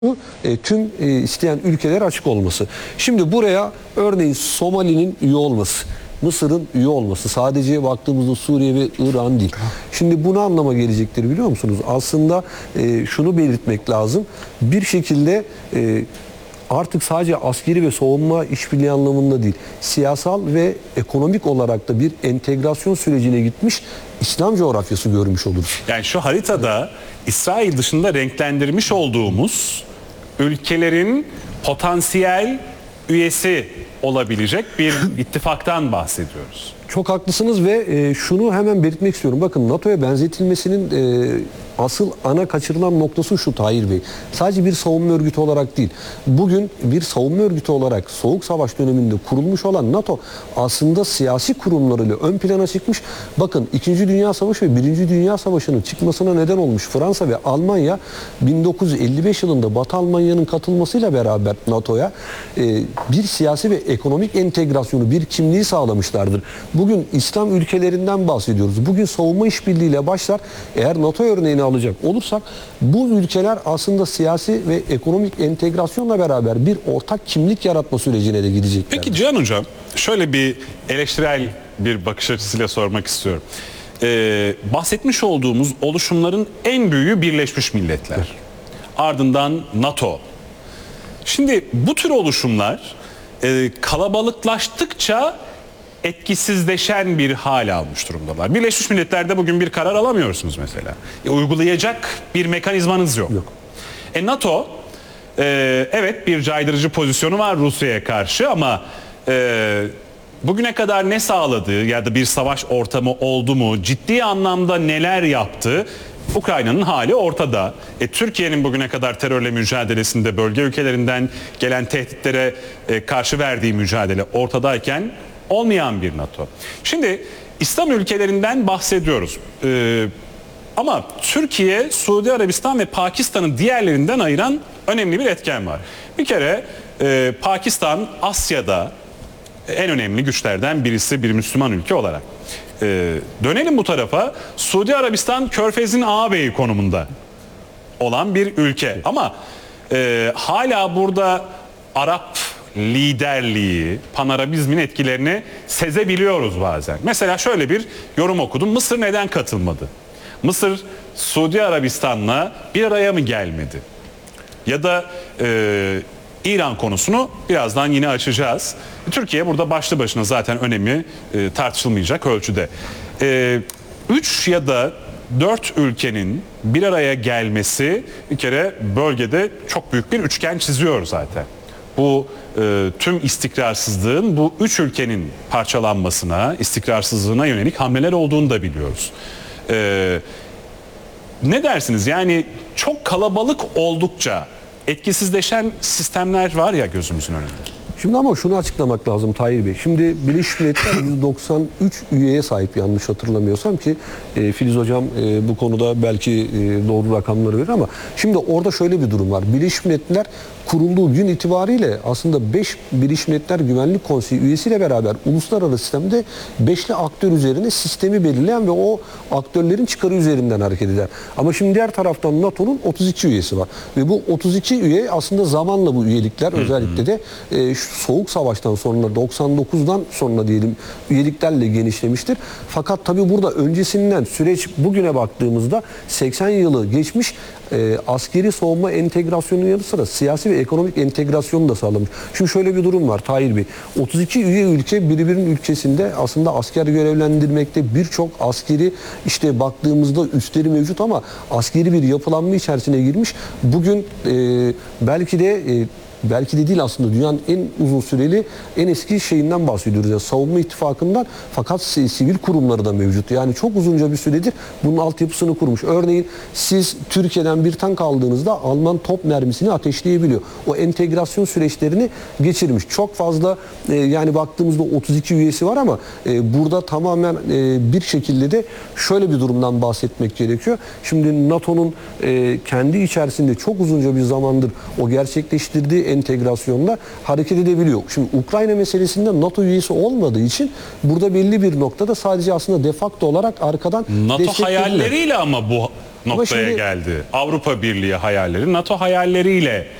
tüm isteyen ülkeler açık olması. Şimdi buraya örneğin Somali'nin üye olması, Mısır'ın üye olması, sadece baktığımızda Suriye ve İran değil. Şimdi bu ne anlama gelecektir biliyor musunuz? Aslında şunu belirtmek lazım. Bir şekilde artık sadece askeri ve savunma işbirliği anlamında değil, siyasal ve ekonomik olarak da bir entegrasyon sürecine gitmiş İslam coğrafyası görmüş oluruz. Yani şu haritada İsrail dışında renklendirmiş olduğumuz ülkelerin potansiyel üyesi olabilecek bir ittifaktan bahsediyoruz. Çok haklısınız ve şunu hemen belirtmek istiyorum. Bakın NATO'ya benzetilmesinin asıl ana kaçırılan noktası şu Tahir Bey. Sadece bir savunma örgütü olarak değil. Bugün bir savunma örgütü olarak Soğuk Savaş döneminde kurulmuş olan NATO aslında siyasi kurumlarıyla ön plana çıkmış. Bakın 2. Dünya Savaşı ve 1. Dünya Savaşı'nın çıkmasına neden olmuş Fransa ve Almanya 1955 yılında Batı Almanya'nın katılmasıyla beraber NATO'ya bir siyasi ve ekonomik entegrasyonu, bir kimliği sağlamışlardır. Bugün İslam ülkelerinden bahsediyoruz. Bugün savunma işbirliğiyle başlar. Eğer NATO örneğini alacak olursak bu ülkeler aslında siyasi ve ekonomik entegrasyonla beraber bir ortak kimlik yaratma sürecine de gidecekler. Peki Cihan Hocam, şöyle bir eleştirel bir bakış açısıyla sormak istiyorum. Bahsetmiş olduğumuz oluşumların en büyüğü Birleşmiş Milletler. Evet. Ardından NATO. Şimdi bu tür oluşumlar kalabalıklaştıkça etkisizleşen bir hal almış durumdalar. Birleşmiş Milletler'de bugün bir karar alamıyorsunuz mesela. Uygulayacak bir mekanizmanız yok. NATO evet bir caydırıcı pozisyonu var Rusya'ya karşı ama bugüne kadar ne sağladığı ya da bir savaş ortamı oldu mu, ciddi anlamda neler yaptı? Ukrayna'nın hali ortada. Türkiye'nin bugüne kadar terörle mücadelesinde bölge ülkelerinden gelen tehditlere karşı verdiği mücadele ortadayken olmayan bir NATO. Şimdi İslam ülkelerinden bahsediyoruz. Ama Türkiye, Suudi Arabistan ve Pakistan'ı diğerlerinden ayıran önemli bir etken var. Bir kere Pakistan Asya'da en önemli güçlerden birisi, bir Müslüman ülke olarak. Dönelim bu tarafa. Suudi Arabistan Körfez'in ağabeyi konumunda olan bir ülke. Ama hala burada Arap liderliği, panarabizmin etkilerini sezebiliyoruz bazen. Mesela şöyle bir yorum okudum. Mısır neden katılmadı? Mısır Suudi Arabistan'la bir araya mı gelmedi? Ya da İran konusunu birazdan yine açacağız. Türkiye burada başlı başına zaten önemi tartışılmayacak ölçüde. 3 ya da 4 ülkenin bir araya gelmesi bir kere bölgede çok büyük bir üçgen çiziyor zaten. Bu tüm istikrarsızlığın bu 3 ülkenin parçalanmasına, istikrarsızlığına yönelik hamleler olduğunu da biliyoruz. Ne dersiniz? Yani çok kalabalık oldukça etkisizleşen sistemler var ya gözümüzün önünde. Şimdi ama şunu açıklamak lazım Tahir Bey. Şimdi Birleşmiş Milletler 193 üyeye sahip yanlış hatırlamıyorsam ki Filiz Hocam bu konuda belki doğru rakamları verir ama şimdi orada şöyle bir durum var. Birleşmiş Milletler kurulduğu gün itibariyle aslında 5 Birleşmiş Milletler Güvenlik Konseyi üyesiyle beraber uluslararası sistemde 5'li aktör üzerine sistemi belirleyen ve o aktörlerin çıkarı üzerinden hareket eder. Ama şimdi diğer taraftan NATO'nun 32 üyesi var. Ve bu 32 üye aslında zamanla bu üyelikler özellikle de Soğuk Savaş'tan sonra 99'dan sonra diyelim üyeliklerle genişlemiştir. Fakat tabii burada öncesinden süreç bugüne baktığımızda 80 yılı geçmiş askeri savunma entegrasyonunun yanı sıra siyasi ve ekonomik entegrasyonu da sağlamış. Şimdi şöyle bir durum var Tahir Bey. 32 üye ülke birbirinin ülkesinde aslında asker görevlendirmekte birçok askeri işte baktığımızda üsleri mevcut ama askeri bir yapılanma içerisine girmiş. Bugün belki de değil aslında dünyanın en uzun süreli en eski şeyinden bahsediyoruz. Yani savunma ittifakından fakat sivil kurumları da mevcut. Yani çok uzunca bir süredir bunun altyapısını kurmuş. Örneğin siz Türkiye'den bir tank aldığınızda Alman top mermisini ateşleyebiliyor. O entegrasyon süreçlerini geçirmiş. Çok fazla yani baktığımızda 32 üyesi var ama burada tamamen bir şekilde de şöyle bir durumdan bahsetmek gerekiyor. Şimdi NATO'nun kendi içerisinde çok uzunca bir zamandır o gerçekleştirdiği entegrasyonla hareket edebiliyor. Şimdi Ukrayna meselesinde NATO üyesi olmadığı için burada belli bir noktada sadece aslında de facto olarak arkadan NATO hayalleriyle ama bu noktaya şimdi- geldi. Avrupa Birliği hayalleri NATO hayalleriyle